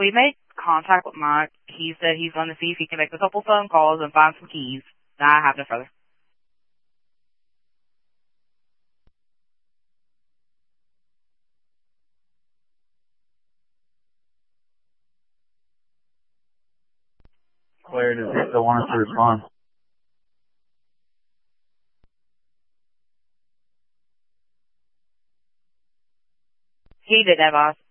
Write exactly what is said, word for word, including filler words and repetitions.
we made contact with Mike. He said he's going to see if he can make a couple phone calls and find some keys. I have no further. Claire, does he still want us to respond? He did that, boss.